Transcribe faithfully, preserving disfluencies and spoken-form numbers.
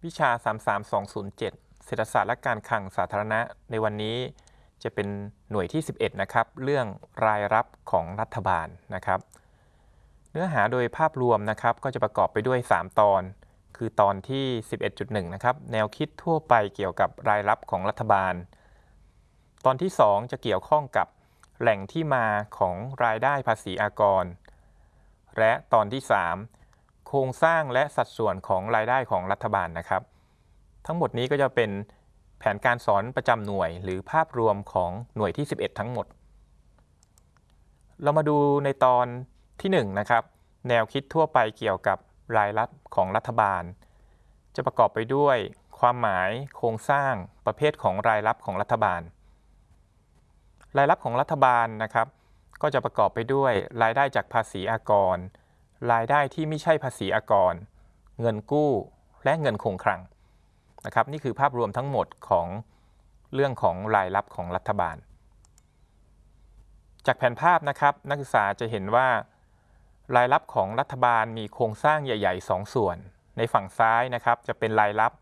วิชา สาม สาม สอง ศูนย์ เจ็ด เศรษฐศาสตร์และการคลังสาธารณะในวันนี้จะเป็นหน่วยที่ สิบเอ็ด นะครับเรื่องรายรับของรัฐบาลนะครับเนื้อหาโดยภาพรวมนะครับก็จะประกอบไปด้วย สาม ตอนคือตอนที่ สิบเอ็ดจุดหนึ่ง นะครับแนวคิดทั่วไปเกี่ยวกับรายรับของรัฐบาลตอนที่ สอง จะเกี่ยวข้องกับแหล่งที่มาของรายได้ภาษีอากรและตอนที่ สาม โครงสร้างและสัดส่วนของรายได้ของรัฐบาลนะครับทั้งหมดนี้ก็จะเป็นแผนการสอนประจำหน่วยหรือภาพรวมของหน่วยที่ สิบเอ็ด ทั้งหมดเรามาดูในตอนที่ หนึ่ง นะครับแนวคิดทั่วไปเกี่ยวกับรายรับของรัฐบาลจะประกอบไปด้วยความหมายโครงสร้างประเภทของรายรับของรัฐบาลรายรับของรัฐบาลนะครับก็จะประกอบไปด้วยรายได้จากภาษีอากรรายได้ที่ไม่ใช่ภาษีอากรเงินกู้และเงินคงคลังนะครับนี่คือภาพรวมทั้งหมดของเรื่องของรายรับของรัฐบาลจากแผนภาพนะครับนักศึกษาจะเห็นว่ารายรับของรัฐบาลมีโครงสร้างใหญ่ๆสองส่วนในฝั่งซ้ายนะครับจะเป็นรายรับ